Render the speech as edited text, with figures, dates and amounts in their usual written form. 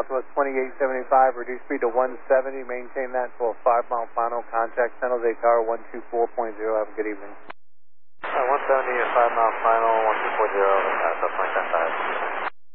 Southwest 2875, reduce speed to 170, maintain that until a 5-mile final, contact San Jose Tower 124.0, have a good evening. 170 and 5-mile final, 1240, that's 9.5.